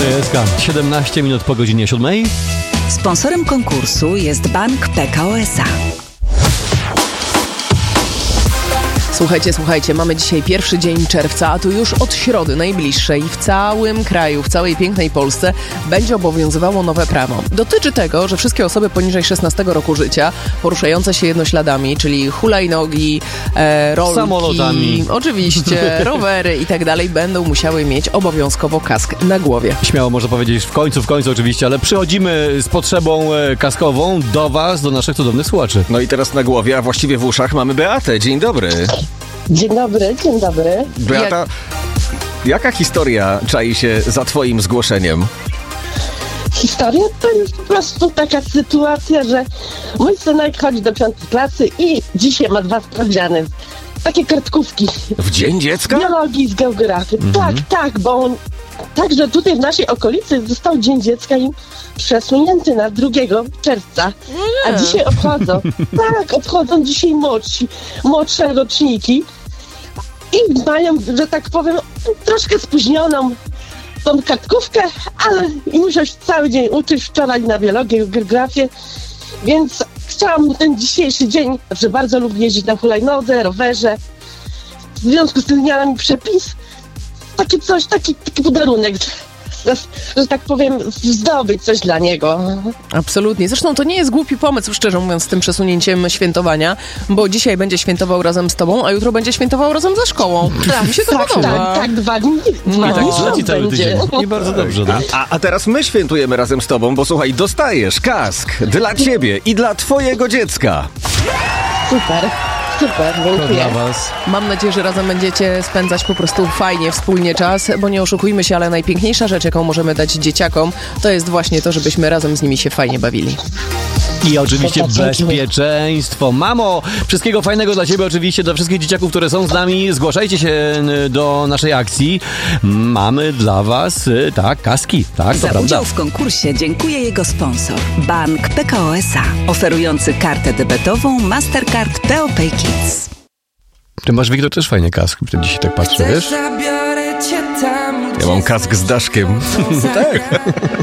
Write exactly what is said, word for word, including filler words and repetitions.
Jest siedemnaście minut po godzinie siódmej. Sponsorem konkursu jest Bank P K O S A. Słuchajcie, słuchajcie, mamy dzisiaj pierwszy dzień czerwca, a tu już od środy najbliższej w całym kraju, w całej pięknej Polsce będzie obowiązywało nowe prawo. Dotyczy tego, że wszystkie osoby poniżej szesnastego roku życia, poruszające się jednośladami, czyli hulajnogi, e, rolki, samolotami, oczywiście, rowery i tak dalej, będą musiały mieć obowiązkowo kask na głowie. Śmiało można powiedzieć w końcu, w końcu oczywiście, ale przychodzimy z potrzebą kaskową do was, do naszych cudownych słuchaczy. No i teraz na głowie, a właściwie w uszach mamy Beatę. Dzień dobry. Dzień dobry, dzień dobry. Beata, Jak... jaka historia czai się za twoim zgłoszeniem? Historia to jest po prostu taka sytuacja, że mój synek chodzi do piątej klasy i dzisiaj ma dwa sprawdziany. Takie kartkówki. W Dzień Dziecka? Z biologii, z geografii. Mhm. Tak, tak, bo on... Także tutaj w naszej okolicy został Dzień Dziecka im przesunięty na drugiego czerwca. A dzisiaj obchodzą. Tak, obchodzą dzisiaj młodsi, młodsze roczniki. I mają, że tak powiem, troszkę spóźnioną tą kartkówkę, ale i muszę cały dzień uczyć, wczoraj na biologię, geografię. Więc chciałam ten dzisiejszy dzień, że bardzo lubię jeździć na hulajnodze, rowerze. W związku z tym miała mi przepis. Taki coś, taki, taki podarunek, że, że tak powiem, zdobyć coś dla niego. Absolutnie. Zresztą to nie jest głupi pomysł, szczerze mówiąc, z tym przesunięciem świętowania, bo dzisiaj będzie świętował razem z tobą, a jutro będzie świętował razem ze szkołą. Tak, mi się to tak, podoba. Tak, tak, dwa dni. No. I tak zleci cały tydzień. I bardzo dobrze. No. A, a teraz my świętujemy razem z tobą, bo słuchaj, dostajesz kask dla ciebie i dla twojego dziecka. Super. Super, dziękuję. Dla was. Mam nadzieję, że razem będziecie spędzać po prostu fajnie, wspólnie czas, bo nie oszukujmy się, ale najpiękniejsza rzecz, jaką możemy dać dzieciakom, to jest właśnie to, żebyśmy razem z nimi się fajnie bawili. I oczywiście bezpieczeństwo. Mamo, wszystkiego fajnego dla ciebie, oczywiście dla wszystkich dzieciaków, które są z nami. Zgłaszajcie się do naszej akcji. Mamy dla was, tak, kaski. Tak, Za to udział prawda. w konkursie dziękuję jego sponsor. Bank P K O S A. Oferujący kartę debetową Mastercard P O Pay Kids. Ty masz, Wiktor, też fajnie kask. Wtedy dzisiaj tak patrzę, wiesz? Ja mam kask z daszkiem. Tak.